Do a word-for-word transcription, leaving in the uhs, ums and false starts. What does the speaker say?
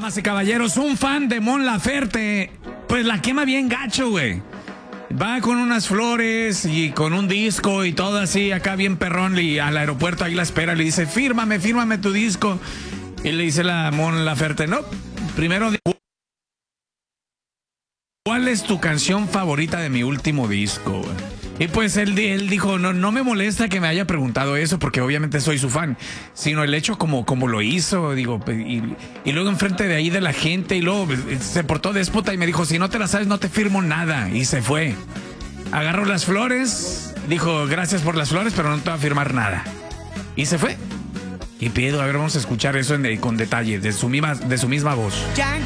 Damas y caballeros, un fan de Mon Laferte, pues la quema bien gacho, güey. Va con unas flores y con un disco y todo así, acá bien perrón, y al aeropuerto ahí la espera, le dice, fírmame, fírmame tu disco. Y le dice la Mon Laferte, no, primero, ¿cuál es tu canción favorita de mi último disco, güey? Y pues él, él dijo, no, no me molesta que me haya preguntado eso, porque obviamente soy su fan, sino el hecho como, como lo hizo, digo, y, y luego enfrente de ahí de la gente, y luego se portó déspota y me dijo, si no te la sabes no te firmo nada, y se fue. Agarró las flores, dijo, gracias por las flores, pero no te va a firmar nada. Y se fue. Y pido, a ver, vamos a escuchar eso en, con detalle, de su misma, de su misma voz. Ya